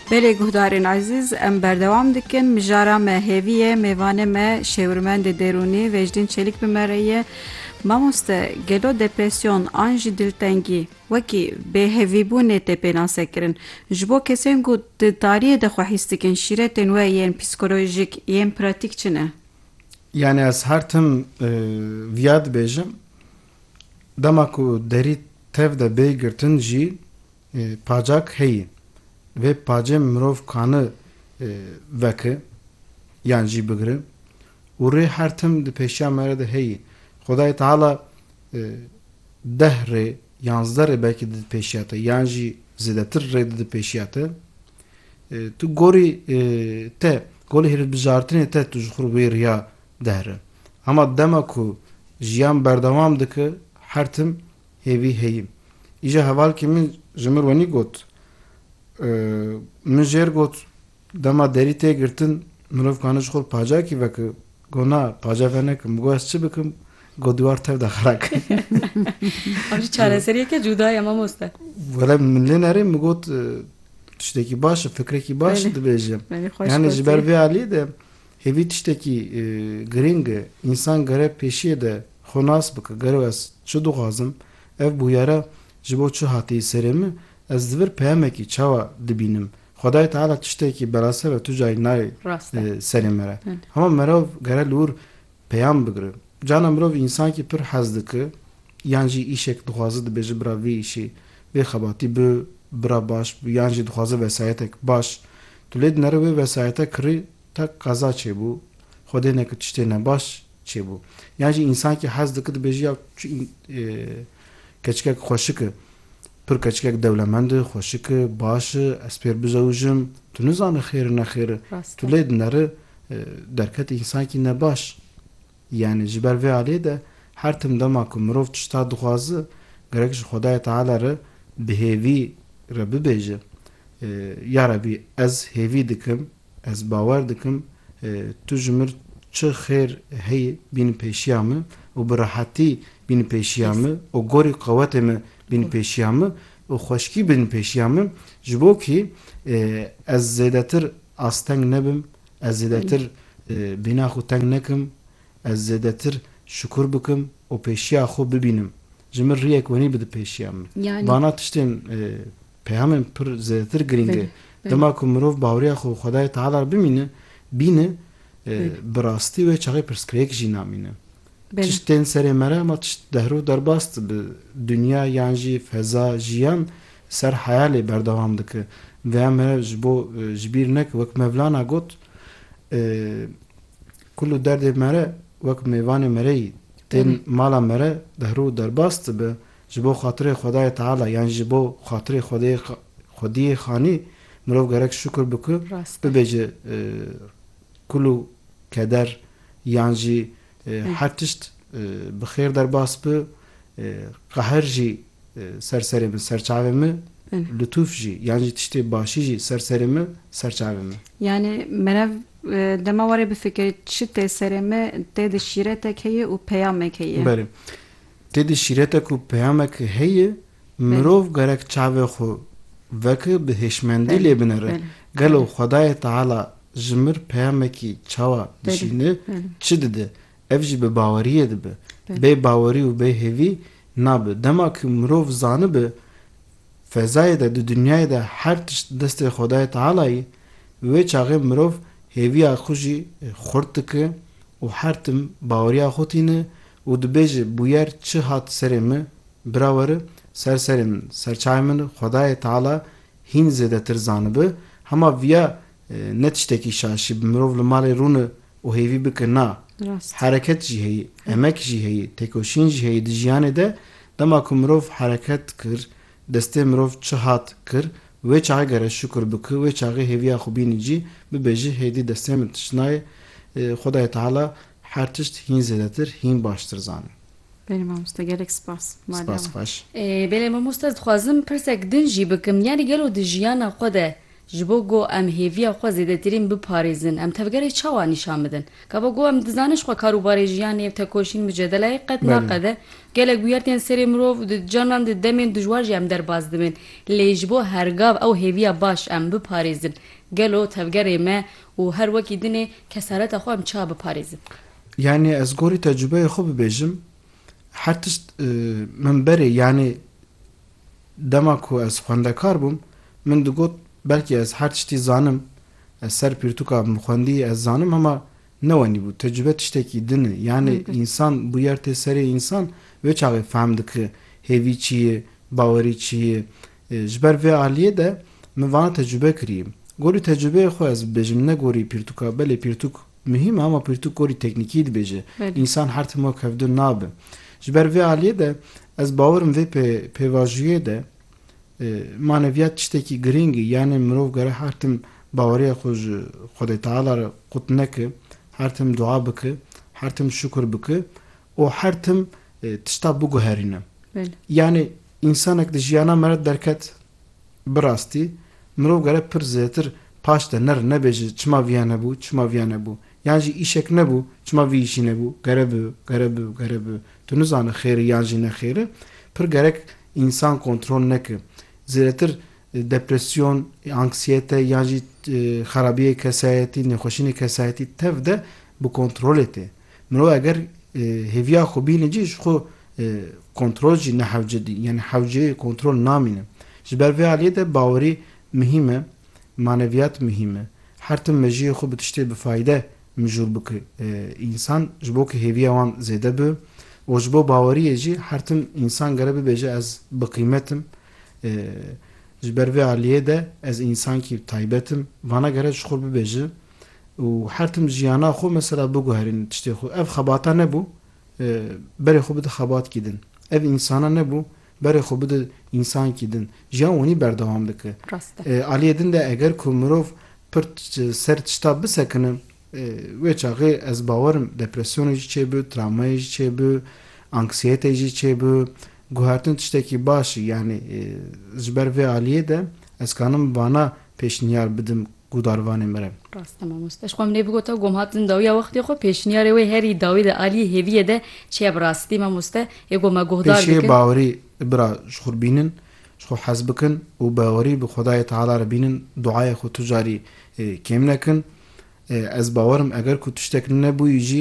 Belê guhdarên ezîz, em berdewam dikin mijara me hêviye mêvanê me şêwirmendê derûnî Vecdîn Çelik bi me re ye. Mamoste, gelo depresyon an jî diltengî wekî bêhêvîbûnê tê pênasekirin. Ji bo kesên ku di tariyê de xwe hîs dikin şîretên we yên psikolojik yên pratik çi ne? Yani ez her tim viya dibêjim dema ku derî tev de bê girtin jî pacak heye vê pacê mirov kanı veke yan jî bigire û rê her tim di pêşiya me re de heye. Xwedayê Teala 10 rê 11 rê belkî di pêşiya te yan jî zêdetir rê di pêşiya te tu gorî te golê hêrbijartinê te tu ji xwe wê riya dehre. Ama dema ku jiyan berdewam dike her tim hêvî heye. Îja hevalkê min ji mir wenî got min jêr got dema derî tê girtin mirov kanî ji xwe pacakî veke gona paca ve nekim got ez çi bikim got diwar tev de xera kir. Ev jî çareseriyeke cuda ye mamoste. Vele min lê nerê min got tiştekî baş fikrekî baş dibêjim. Yani ji ber vê aliyê de hêvî tiştekî giring e însan gere pêşiyê de xwe nas bike gero ez çi dixwazim ev bûyera ji bo çi hatiye serê min ez divir peyamekî çawa dibînim. Xwedayê Teala tiştekî berase ve tu cayî nayê serê me re. Ama merov gere li wir peyam bigire. Cana mirov însankî pir hez dike yan jî îşek dixwaze dibêje bira vê îşê vê xebatî bi bira baş yan jî dixwaze vesayetek baş tu lê dinere wê vesayete kirî te qeza çêbû Xwedê neke tiştê nebaş çêbû. Yan jî însankî hez dike dibêje ya keçikek xweşik e pir keçikek dewlemend e xweşik e baş e ez pêr bizewujim tu nizane xêr nexêr e tu lê dinere derket însankî nebaş. Yani ji ber vê aliyê de her tim dema ku mirov tişta dixwaze gerek ji Xwedayê Teala re bi hêvî re bibêje ya Rabî ez hêvî dikim ez bawer dikim tu ji mir çi xêr heye bînî pêşiya me û bi rehetî bînî pêşiya me û gorî qewetê me bînî pêşiya me û xweşkî bînî pêşiya me ji bo kî ez zêdetir asteng nebim ez zêdetir bîna xwe teng nekim ez zêdetir şukur bikim û pêşiya xwe bibînim. Ji mir riyek wenî bide pêşiya me. Bana tiştên peyamên pir zêdetir giring e. Dema ku mirov baweriya xwe Xwedayê Teala bimîne bîne bi rastî wê çaxê pirsgirêk jî namîne. Tiştên serê me re ama tişt dehrû derbast bi dünya yan jî feza jiyan ser heyalê berdewam dike. Ve em re ji bo ji bîr neke wek Mevlana got kullu derdê me re wek mêvanê me re yî tên mala me re dehrû derbast dibe ji bo xatirê Xwedayê Teala yan ji bo xatirê Xwediyê xanî mirov gerek şukur bike bibêje kullu keder yan jî her tişt bi xêr derbas bi qeher jî ser serê min ser çavê min lütuf jî yan jî tiştê başî jî ser serê min ser çavê min. Yani merev dema warê bifikirî çi tê serê me tê de şîretek heye û peyamek heye. Berê tê de şîretek û peyamek heye mirov gerek çavê xwe veke bi hêşmendî lê binere. Gelo Xwedayê Teala ji mir peyamekî çawa dişîne çi dide ev jî bi baweriyê dibe. Bê bawerî û bê hêvî nabe. Dema ku mirov zanibe fezayê de di dünyayê de her tişt destê Xwedayê Tealayê wê çaxê mirov hêviya xwe jî xurt dike û her tim baweriya xwe tîne û dibêje bûyer çi hat serê me bira were ser serê min ser çavê min Xwedayê Teala hîn zêdetir zanibe. Hema viya ne tiştekî şaşî bi mirov li malê rûne û hêvî bike na. Hereket jî heye, emek jî heye, têkoşîn jî heye di jiyanê de dema ku mirov hereket kir destê mirov çi hat kir wê çaxê gere şukur bike wê çaxê hêviya xwe bînî cî bibêje hêdî destê min tişnayê Xwedayê Teala her tişt hîn zêdetir hîn baştir zanî. Belê mamoste gelek spas. Spas xweş. Belê mamoste dixwazim pirsek din jî bikim yani gelo di jiyana xwe de ji bo got em hêviya xwe zêdetirîn biparêzin em tevgerê çawa nîşan bidin gava got em dizanin ji xwe karûbarê jiyanê ev tekoşîn mücadeleyê qet naqede gelek bûyertên serê mirov di canan di demên dijwar jî em derbas dibin lê ji bo hergav ew hêviya baş em biparêzin gelo tevgerê me û her wekî dinê kesareta xwe em çawa biparêzin. Yani ez gorî tecrübeyê xwe bibêjim her tişt min berê yani dema ku ez xwendekar bûm min digot belkî ez her tiştî zanim ez ser pirtûka min xwendî ez zanim ama newenî bû tecrübe tiştekî din e yani însan bûyer tê serê însan wê çaxê fehm dike hêvî çi ye bawerî çi ye ji ber vê aliyê de min vana tecrübe kiriyim gorî tecrübeyê xwe ez bibêjim ne gorî pirtûka belê pirtûk mühim ama pirtûk gorî teknîkî dibêje însan her tim wek hevdû nabe ji ber vê aliyê de ez bawerim vê pêvajiyê de maneviyat tiştekî girîng e yani mirov gere her tim baweriya xwe ji Xwedê Teala re qut neke her tim dua bike her tim şukur bike û her tim tişta biguherîne yani însanek di jiyana me re derket bi rastî mirov gere pir zêtir paş de ner nebêje çima viya nebû çima viya nebû yan jî îşek nebû çima vî îşî nebû gere bi tu nizane xêr yan jî nexêr e pir gerek însan kontrol neke zêdetir depresyon anksiyete yan jî xerabiyê kesayetî nêxweşînê kesayetî tev de bi kontrolê tê mirov eger hêviya xwe bîne cî ji xwe kontrol jî nehewce yani hewceyê kontrol namîne ji ber vê aliyê de bawerî mühim e maneviyat mühim e her tim mejiyê xwe bi tiştê bifayde mijûr bike însan ji bo ku hêviya wan zêde be û ji bo baweriyê jî her tim însan gere bibêje ez biqîmetim ji ber vê aliyê de ez însankî taybetim vana gere ji xwe bibêje û her tim jiyana xwe mesela biguherînin tiştê xwe ev xebata nebû berê xwe bide xebatkî din ev însana nebû berê xwe bide însankî din jiyan wenî berdewam dike aliyê din de eger ku mirov pir ser tişta bisekinin wê çaxê ez bawerim depresyonê jî çêbû travmayê jî çêbû anksiyetê jî çêbû guhertin tiştekî baş yani ji ber vê aliyê de ez kanim vana pêşniyar bidim gudarvanê me re rast mamoste ji xwe min ê bigota gom hatin dawiya wextê xwe pêşniyarê wê herî dawî de aliyê hêviyê de çiye bi rastî mamoste ê goma guhdar dikin pêşiyê bawerî bira ji xwe bînin ji xwe hez bikin û bawerî bi Xwedayê Teala re bînin duayê xwe tu carî kêm nekin ez bawerim eger ku tiştek nebûyî jî